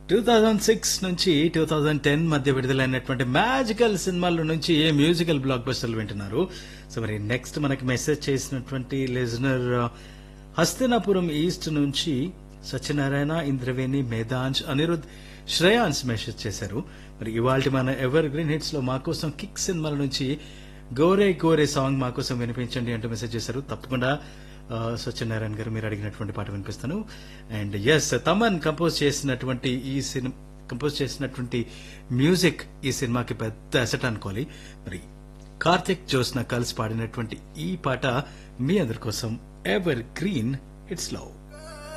2006 నుంచి 2010 మధ్య విడుదలైనటువంటి మ్యాజికల్ సినిమాల నుంచి ఏ మ్యూజికల్ బ్లాక్ బస్టర్లు వింటున్నారు. సో మరి నెక్స్ట్ మనకి మెసేజ్ చేసినటువంటి లిజనర్ హస్తినాపురం ఈస్ట్ నుంచి సత్యనారాయణ, ఇంద్రవేణి, మేధాంజ్, అనిరుద్, శ్రేయాన్స్ మెసేజ్ చేశారు. మరి ఇవాళ మన ఎవర్ గ్రీన్ హిట్స్ లో మా కోసం కిక్ సినిమాల నుంచి గోరే గోరే సాంగ్ మా కోసం వినిపించండి అంటూ మెసేజ్ చేశారు. తప్పకుండా సత్యనారాయణ గారు మీరు అడిగినటువంటి పాట వినిపిస్తాను. అండ్ ఎస్, తమన్ కంపోజ్ చేసినటువంటి మ్యూజిక్ ఈ సినిమాకి పెద్ద అసెట్ అనుకోవాలి. మరి కార్తిక్, జ్యోత్స్న కలిసి పాడినటువంటి ఈ పాట మీ అందరి కోసం ఎవర్ గ్రీన్ హిట్స్ లో.